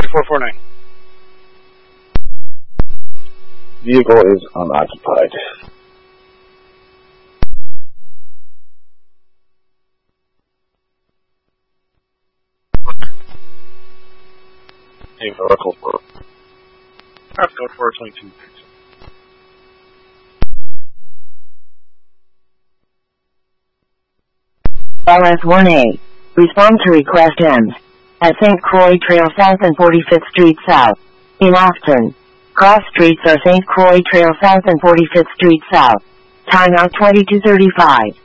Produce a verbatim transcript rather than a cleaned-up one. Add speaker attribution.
Speaker 1: four four nine.
Speaker 2: Vehicle is unoccupied. Hey, Oracle for.
Speaker 1: Let's go four twenty-two.
Speaker 3: L S one A. Respond to request ends. At Saint Croix Trail South and forty-fifth Street South. In Austin. Cross streets are Saint Croix Trail South and forty-fifth Street South. Time out twenty-two thirty-five.